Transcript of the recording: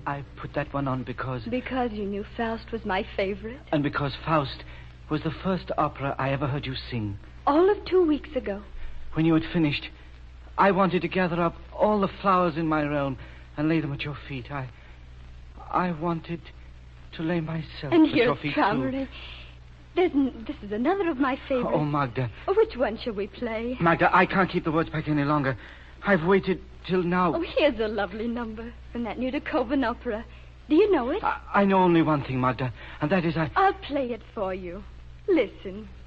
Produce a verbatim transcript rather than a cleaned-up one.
I put that one on because... Because you knew Faust was my favorite. And because Faust was the first opera I ever heard you sing. All of two weeks ago. When you had finished, I wanted to gather up all the flowers in my realm and lay them at your feet. I... I wanted to lay myself and at your feet, Traumerei. There's n- this is another of my favorites. Oh, Magda. Oh, which one shall we play? Magda, I can't keep the words back any longer. I've waited till now. Oh, here's a lovely number from that new Coven opera. Do you know it? I, I know only one thing, Magda, and that is I... I'll play it for you. Listen.